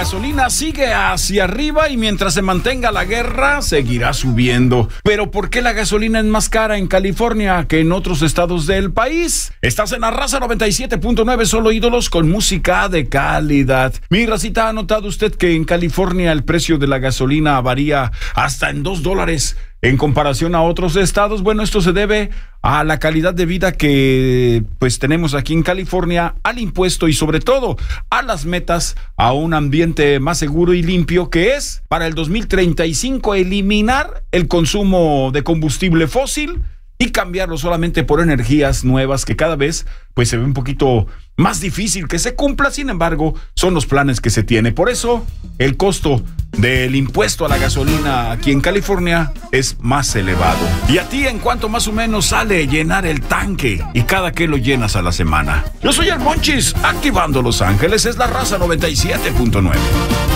gasolina sigue hacia arriba y mientras se mantenga la guerra, seguirá subiendo. Pero ¿por qué la gasolina es más cara en California que en otros estados del país? Estás en la Raza 97.9, solo ídolos con música de calidad. Mi racita, ¿ha notado usted que en California el precio de la gasolina varía hasta en $2 en comparación a otros estados? Bueno, esto se debe a la calidad de vida que pues tenemos aquí en California, al impuesto y sobre todo a las metas a un ambiente más seguro y limpio, que es para el 2035 eliminar el consumo de combustible fósil y cambiarlo solamente por energías nuevas, que cada vez pues se ve un poquito más difícil que se cumpla. Sin embargo, son los planes que se tiene. Por eso el costo del impuesto a la gasolina aquí en California es más elevado. ¿Y a ti en cuánto más o menos sale llenar el tanque y cada que lo llenas a la semana? Yo soy el Monchis, activando Los Ángeles, es la Raza 97.9.